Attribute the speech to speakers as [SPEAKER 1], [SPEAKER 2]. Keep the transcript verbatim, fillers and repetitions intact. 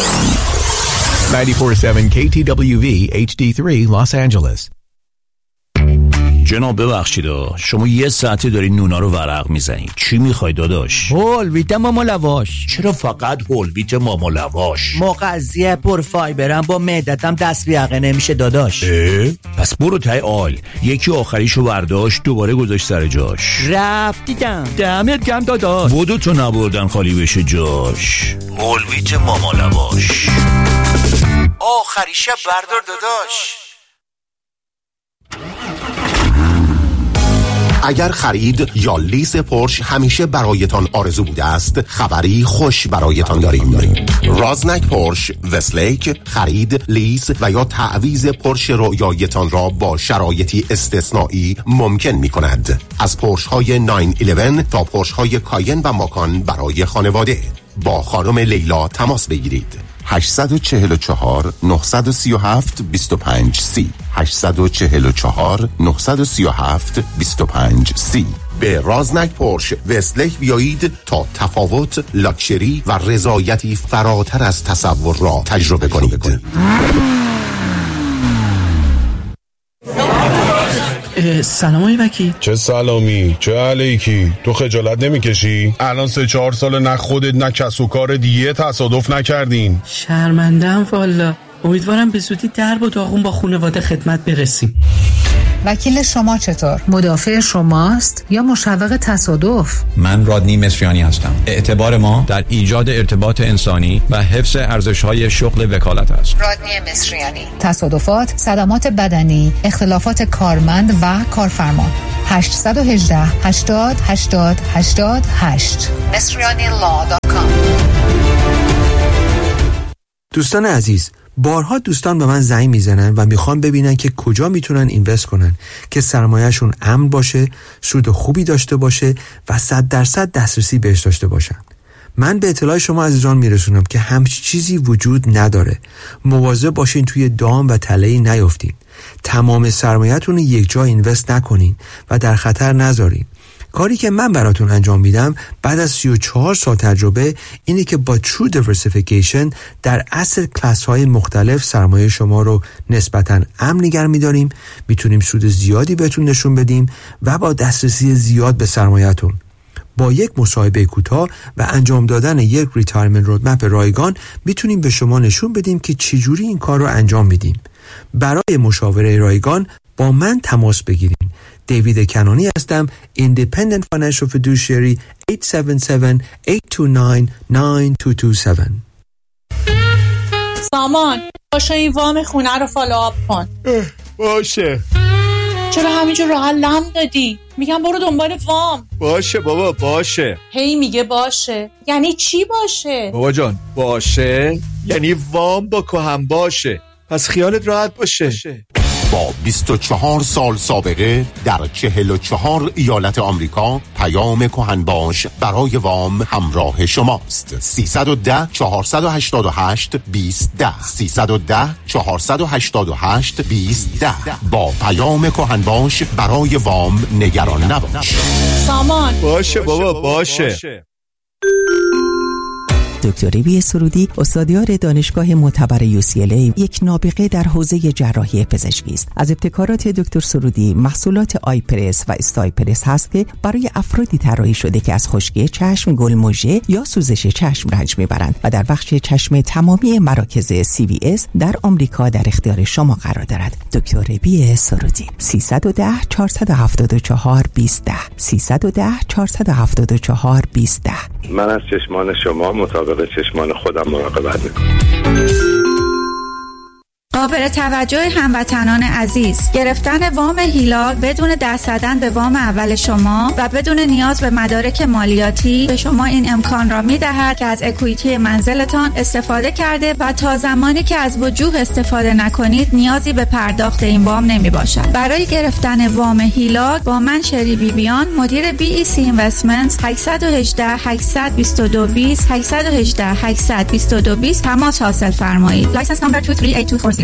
[SPEAKER 1] ninety-four point seven K T W V H D three Los Angeles.
[SPEAKER 2] جناب ببخشید شما یه ساعته داری نونا رو ورق میزنید. چی میخوای داداش؟
[SPEAKER 3] هول ویت ماما لواش.
[SPEAKER 2] چرا فقط هول ویت ماما لواش؟
[SPEAKER 3] مغذیه پر فایبرم، با معدتم دست بیاقه نمیشه داداش.
[SPEAKER 2] اه؟ پس برو تای آل، یکی آخریشو برداشت دوباره گذاشت سر جاش.
[SPEAKER 3] رفتیدم دمت گرم داداش.
[SPEAKER 2] بودو تو نبردن خالی بشه جاش. هول ویت ماما لواش آخریشه بردار داداش.
[SPEAKER 4] اگر خرید یا لیز پورش همیشه برایتان آرزو بوده است، خبری خوش برایتان داریم. رازنک پورش وستلیک خرید، لیز و یا تعویض پورش رویایتان را با شرایطی استثنایی ممکن می کند. از پورش های نه یازده تا پورش های کاین و ماکان برای خانواده. با خانم لیلا تماس بگیرید. هشت چهار چهار نه سه هفت دو پنج سی هشت چهار چهار نه سه هفت دو پنج سی. به رازنک پورش وستلیک بیایید تا تفاوت، لاکچری و رضایتی فراتر از تصور را تجربه کنید.
[SPEAKER 5] سلام آقای وکیل.
[SPEAKER 6] چه سلامی چه علیکی، تو خجالت نمیکشی؟ الان سه چهار سال نه خودت نه کس و کار دیگه تصادف نکردین.
[SPEAKER 5] شرمندم والا. امیدوارم به زودی درب و داغون با خانواده خدمت برسیم.
[SPEAKER 7] وکیل شما چطور؟ مدافع شماست یا مشوق تصادف؟
[SPEAKER 8] من رادنی مصریانی هستم. اعتبار ما در ایجاد ارتباط انسانی و حفظ ارزش‌های شغل وکالت است.
[SPEAKER 7] رادنی مصریانی. تصادفات، صدمات بدنی، اختلافات کارمند و کارفرما. هشت یک هشت هشتاد هشتاد هشتاد هشت مصریانی لا دات کام.
[SPEAKER 9] دوستان عزیز، بارها دوستان به من زنگ میزنن و میخوان ببینن که کجا میتونن اینوست کنن که سرمایه‌شون امن باشه، سود خوبی داشته باشه و صد درصد دسترسی بهش داشته باشن. من به اطلاع شما عزیزان میرسونم که همچی چیزی وجود نداره. مواظب باشین توی دام و تله‌ای نیافتین. تمام سرمایه‌تون رو یک جا اینوست نکنین و در خطر نذارین. کاری که من براتون انجام میدم بعد از سی و چهار سال تجربه اینه که با True Diversification در asset class های مختلف سرمایه شما رو نسبتاً امن نگه می‌داریم، میتونیم سود زیادی بهتون نشون بدیم و با دسترسی زیاد به سرمایه‌تون. با یک مصاحبه کوتاه و انجام دادن یک ریتایرمنت رودمپ رایگان میتونیم به شما نشون بدیم که چجوری این کار رو انجام میدیم. برای مشاوره رایگان با من تماس بگیرید. دیوید کنانی هستم. Independent Financial Fiduciary هشت هفت هفت هشت دو نه نه دو دو هفت.
[SPEAKER 10] سامان باشه این وام خونه رو فالوآپ کن.
[SPEAKER 11] باشه.
[SPEAKER 10] چرا همینجور راه لم دادی؟ میگم برو دنبال وام.
[SPEAKER 11] باشه بابا باشه.
[SPEAKER 10] هی میگه باشه یعنی چی باشه؟
[SPEAKER 11] بابا جان باشه یعنی وام با کهم باشه، پس خیالت راحت باشه.
[SPEAKER 4] با بیست و چهار سال سابقه در چهل و چهار ایالت آمریکا، پیام کهنباش برای وام همراه شماست. سیصد و ده چهارصد و هشتاد و هشت بیست ده سیصد و ده چهارصد و هشتاد و هشت بیست ده. با پیام کهنباش برای وام نگران نباش.
[SPEAKER 10] سامان
[SPEAKER 11] باشه بابا باشه.
[SPEAKER 12] دکتر ربی سرودی استادیار دانشگاه معتبر یو سی ال ای یک نابغه در حوزه جراحی پزشکی است. از ابتکارات دکتر سرودی محصولات آیپرس و استایپرس هست که برای افرادی طراحی شده که از خشکی چشم، گلمژه یا سوزش چشم رنج میبرند و در بخش چشم تمامی مراکز سی وی اس در آمریکا در اختیار شما قرار دارد. دکتر ربی سرودی سیصد و ده چهارصد و هفتاد و چهار بیست ده سیصد و ده چهارصد و هفتاد و چهار بیست ده.
[SPEAKER 13] من از چشمان شما مطابق چشمان خودم مراقبت میکنم.
[SPEAKER 14] قابل توجه هموطنان عزیز، گرفتن وام هیلاک بدون دست زدن به وام اول شما و بدون نیاز به مدارک مالیاتی به شما این امکان را می‌دهد که از اکوئیتی منزلتان استفاده کرده و تا زمانی که از وجوه استفاده نکنید نیازی به پرداخت این وام نمی‌باشد. برای گرفتن وام هیلاک با من شری بیبیان مدیر بی ای سی اینوستمنت هشت یک هشت هشت دو دو بیست هشت یک هشت هشت دو دو بیست تماس حاصل فرمایید. لایسنس نمبر دو سه هشت دو چهار صفر